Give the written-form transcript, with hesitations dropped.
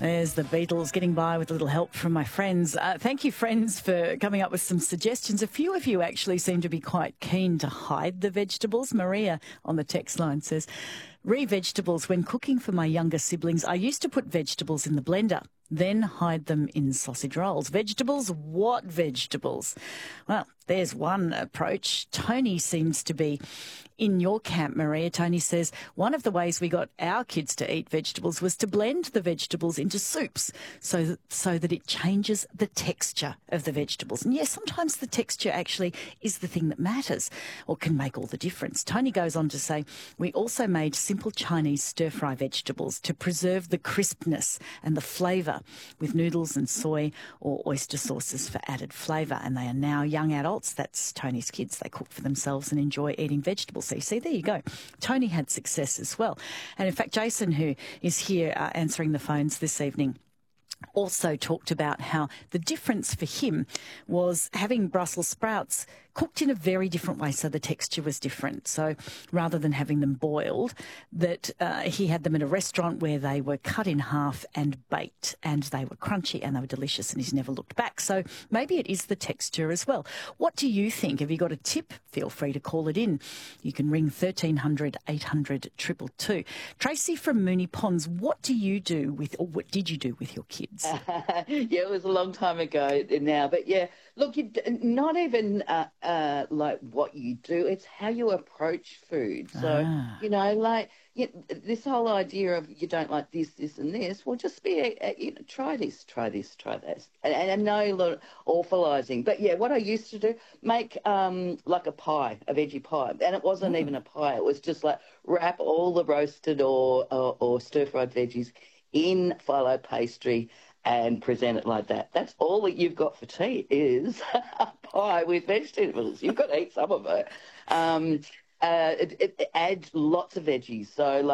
There's the Beatles getting by with a little help from my friends. Thank you, friends, for coming up with some suggestions. A few of you actually seem to be quite keen to hide the vegetables. Maria on the text line says, vegetables when cooking for my younger siblings. I used to put vegetables in the blender, then hide them in sausage rolls. Vegetables? What vegetables? Well, there's one approach. Tony seems to be in your camp, Maria. Tony says one of the ways we got our kids to eat vegetables was to blend the vegetables into soups so that it changes the texture of the vegetables. And yes, sometimes the texture actually is the thing that matters or can make all the difference. Tony goes on to say, we also made simple Chinese stir-fry vegetables to preserve the crispness and the flavour with noodles and soy or oyster sauces for added flavour. And they are now young adults. That's Tony's kids. They cook for themselves and enjoy eating vegetables. So you see, there you go. Tony had success as well. And in fact, Jason, who is here answering the phones this evening, also talked about how the difference for him was having Brussels sprouts cooked in a very different way, so the texture was different. So rather than having them boiled, that he had them in a restaurant where they were cut in half and baked, and they were crunchy and they were delicious, and he's never looked back. So maybe it is the texture as well. What do you think? Have you got a tip? Feel free to call it in. You can ring 1300 800 222. Tracy from Moonee Ponds, what do you do with, or what did you do with your kids? Yeah, it was a long time ago now, but yeah, look, not even like what you do, it's how you approach food. So, this whole idea of you don't like this, this and this, well, just be, try this, try this, try that. And no awfulising. But yeah, what I used to do, make like a pie, a veggie pie. And it wasn't even a pie. It was just like wrap all the roasted or stir-fried veggies in phyllo pastry and present it like that. That's all that you've got for tea is a pie with vegetables. You've got to eat some of it. It adds lots of veggies. So,